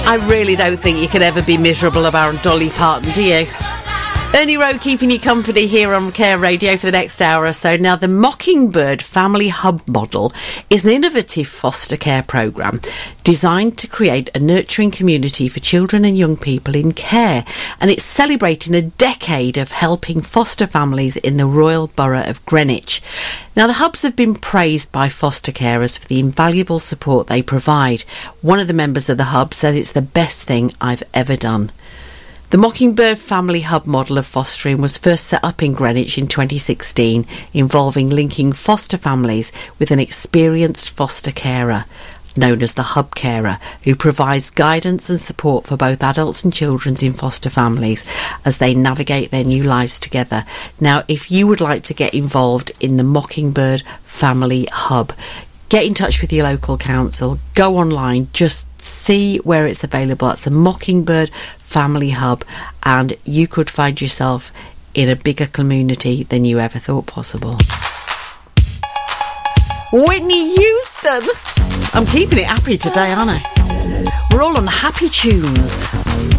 I really don't think you can ever be miserable about Dolly Parton, do you? Ernie Rowe keeping you company here on Care Radio for the next hour or so. Now, the Mockingbird Family Hub model is an innovative foster care programme designed to create a nurturing community for children and young people in care. And it's celebrating a decade of helping foster families in the Royal Borough of Greenwich. Now, the hubs have been praised by foster carers for the invaluable support they provide. One of the members of the hub said it's the best thing I've ever done. The Mockingbird Family Hub model of fostering was first set up in Greenwich in 2016, involving linking foster families with an experienced foster carer, known as the Hub Carer, who provides guidance and support for both adults and children in foster families as they navigate their new lives together. Now, if you would like to get involved in the Mockingbird Family Hub, get in touch with your local council, go online, just see where it's available. That's the Mockingbird Family Hub, and you could find yourself in a bigger community than you ever thought possible. Whitney Houston! I'm keeping it happy today, aren't I? We're all on happy tunes.